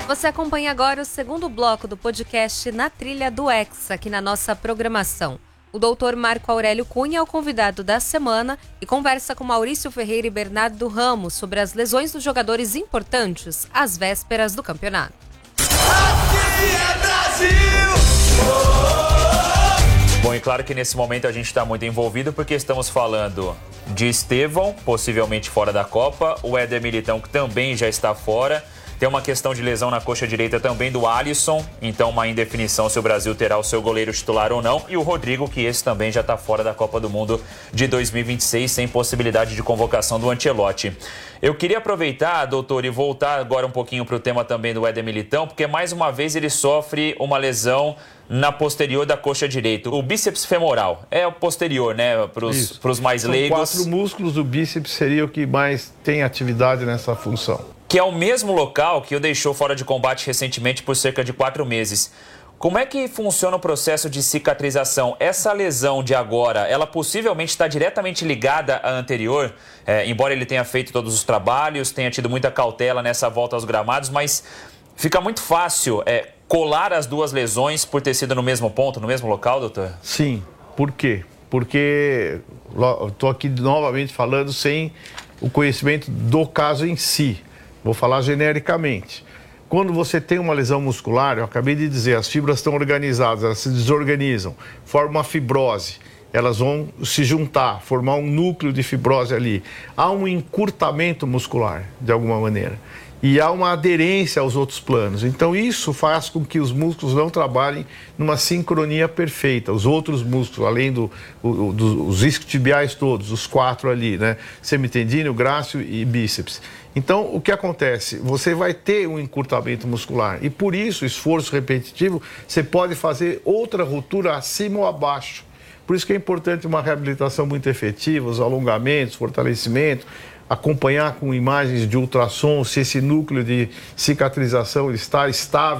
Você acompanha agora o segundo bloco do podcast Na Trilha do Hexa, aqui na nossa programação. O doutor Marco Aurélio Cunha é o convidado da semana e conversa com Maurício Ferreira e Bernardo Ramos sobre as lesões dos jogadores importantes às vésperas do campeonato. Aqui é Brasil! Bom, e claro que nesse momento a gente está muito envolvido porque estamos falando de Estevão, possivelmente fora da Copa, o Éder Militão, que também já está fora. Tem uma questão de lesão na coxa direita também do Alisson, então uma indefinição se o Brasil terá o seu goleiro titular ou não. E o Rodrigo, que esse também já está fora da Copa do Mundo de 2026, sem possibilidade de convocação do Ancelotti. Eu queria aproveitar, doutor, e voltar agora um pouquinho para o tema também do Éder Militão, porque mais uma vez ele sofre uma lesão na posterior da coxa direita. O bíceps femoral é o posterior, né, para os mais leigos. Os 4 músculos do bíceps seria o que mais tem atividade nessa função. Que é o mesmo local que o deixou fora de combate recentemente por cerca de 4 meses. Como é que funciona o processo de cicatrização? Essa lesão de agora, ela possivelmente está diretamente ligada à anterior? Embora ele tenha feito todos os trabalhos, tenha tido muita cautela nessa volta aos gramados, mas fica muito fácil colar as duas lesões por ter sido no mesmo ponto, no mesmo local, doutor? Sim. Por quê? Porque estou aqui novamente falando sem o conhecimento do caso em si. Vou falar genericamente. Quando você tem uma lesão muscular, eu acabei de dizer, as fibras estão organizadas, elas se desorganizam, formam uma fibrose, elas vão se juntar, formar um núcleo de fibrose ali. Há um encurtamento muscular, de alguma maneira, e há uma aderência aos outros planos. Então isso faz com que os músculos não trabalhem numa sincronia perfeita. Os outros músculos, além dos isquiotibiais todos, os 4 ali, né? Semitendíneo, grácil e bíceps. Então, o que acontece? Você vai ter um encurtamento muscular e, por isso, esforço repetitivo, você pode fazer outra ruptura acima ou abaixo. Por isso que é importante uma reabilitação muito efetiva, os alongamentos, fortalecimento, acompanhar com imagens de ultrassom se esse núcleo de cicatrização está estável.